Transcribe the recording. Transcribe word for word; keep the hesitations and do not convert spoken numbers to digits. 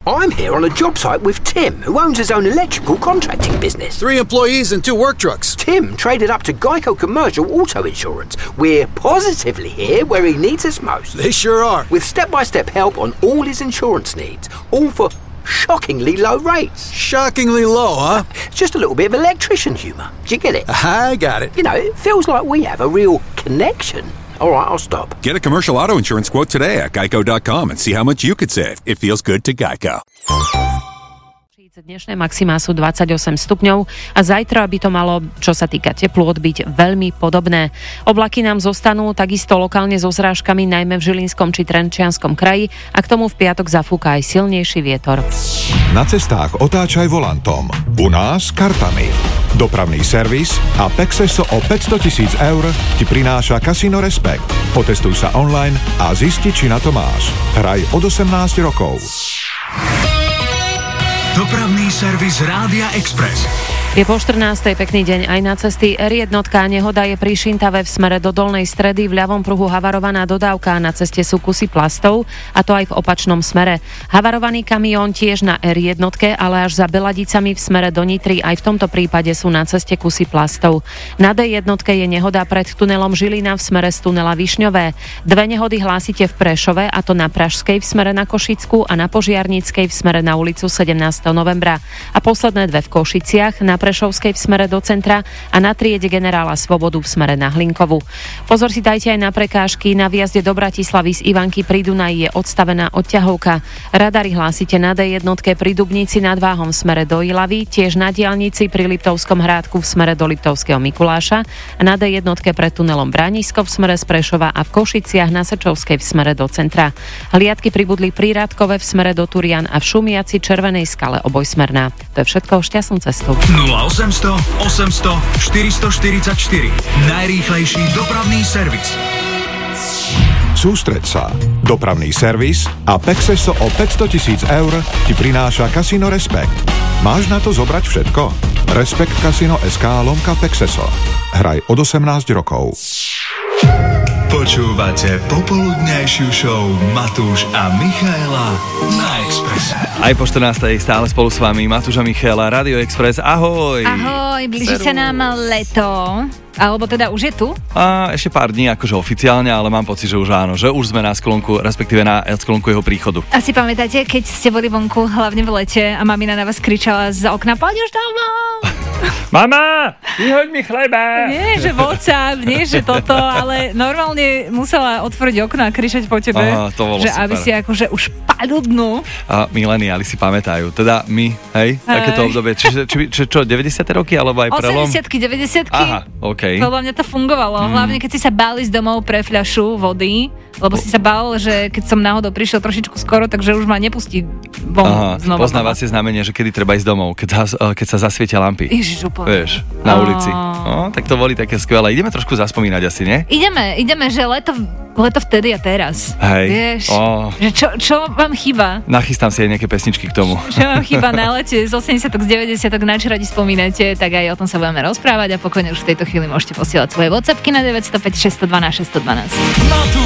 I'm here on a job site with Tim, who owns his own electrical contracting business. Three employees and two work trucks. Tim traded up to Geico Commercial Auto Insurance. We're positively here where he needs us most. They sure are. With step-by-step help on all his insurance needs, all for shockingly low rates. Shockingly low, huh? It's just a little bit of electrician humour. Do you get it? I got it. You know, it feels like we have a real connection. All right, I'll stop. Get a commercial auto insurance quote today at geico dot com and see how much you could save. It feels good to Geico. Dnešné maximá sú dvadsaťosem stupňov a zajtra by to malo, čo sa týka teplôt, byť veľmi podobné. Oblaky nám zostanú takisto lokálne so zrážkami, najmä v Žilinskom či Trenčianskom kraji, a k tomu v piatok zafúka aj silnejší vietor. Na cestách otáčaj volantom. U nás kartami. Dopravný servis a Pexeso o päťsto tisíc eur ti prináša Casino Respect. Otestuj sa online a zisti, či na to máš. Hraj od osemnásť rokov. Dopravný servis Rádia Express. Je po štrnástej, pekný deň aj na cesty. er jedna nehoda je pri Šintave v smere do Dolnej Stredy, v ľavom pruhu havarovaná dodávka, na ceste sú kusy plastov, a to aj v opačnom smere. Havarovaný kamión tiež na er jedna, ale až za Beladicami v smere do Nitry, aj v tomto prípade sú na ceste kusy plastov. Na dé jedna je nehoda pred tunelom Žilina v smere z tunela Višňové. Dve nehody hlásite v Prešove, a to na Pražskej v smere na Košickú a na Požiarnickej v smere na ulicu sedemnásteho novembra. A posledné dve v Košiciach, na Prešovskej v smere do centra a na triede generála Svobodu v smere na Hlinkovú. Pozor si dajte aj na prekážky. Na výjazde do Bratislavy z Ivanky pri Dunaji je odstavená odťahovka. Radary hlásite na dé jedna pri Dubnici nad Váhom v smere do Ilavy, tiež na diaľnici pri Liptovskom Hrádku v smere do Liptovského Mikuláša a na dé jedna pred tunelom Bránisko v smere z Prešova a v Košiciach na Sečovskej v smere do centra. Hliadky pribudli pri Rádkove v smere do Turian a v Šumiaci Červenej Skale obojsmerná. To je všetko, šťastnú cestu. nula osemsto osemsto štyristoštyridsaťštyri. Najrýchlejší dopravný servis. Sústreď sa. Dopravný servis a Pexeso o päťsto tisíc eur ti prináša Casino Respect. Máš na to zobrať všetko? Respekt Casino es ká lomka Pexeso. Hraj od osemnásť rokov. Počúvate popoludňajšiu show Matúš a Michaela na Expresse. Aj po štrnástej stále spolu s vami Matúš a Michaela, Radio Express. Ahoj! Ahoj, blíži sa nám leto. Alebo teda už je tu? A ešte pár dní akože oficiálne, ale mám pocit, že už áno, že už sme na sklonku, respektíve na sklonku jeho príchodu. Asi pamätáte, keď ste boli vonku, hlavne v lete, a mamina na vás kričala z okna: poď už domov! Mama, vyhoď mi chleba! Nie, že WhatsApp, nie, že toto, ale normálne musela otvoriť okno a kričať po tebe, Aha, to bolo že super. aby si akože už paľudnú. A mileniáli si pamätajú, teda my, hej, takéto obdobie, čiže či, či, čo, deväťdesiate roky, alebo aj prelom? osemdesiatky, deväťdesiatky. Aha, okej. Podľa mňa to fungovalo, mm. hlavne keď si sa báli z domov pre fľašu vody, lebo si sa bál, že keď som náhodou prišiel trošičku skoro, takže už ma nepustí von. Aha, znova. Poznávacie znamenie, že kedy treba ísť domov, keď, sa, keď sa zasvietia lampy. Ježiš, úplne. Vieš, na ulici. No, tak to boli také skvelé. Ideme trošku zaspomínať asi, nie? Ideme, ideme, že leto, leto vtedy a teraz. Hej. Vieš, oh. že čo, čo vám chýba? Nachystám si aj nejaké pesničky k tomu. Čo vám chýba na lete z osemdesiatok, z deväťdesiatok, na čo radi spomínate, tak aj o tom sa budeme rozprávať a pokojne už v tejto chvíli môžete posielať svoje WhatsAppky na deväť nula päť šesť jedna dva šesť jedna dva.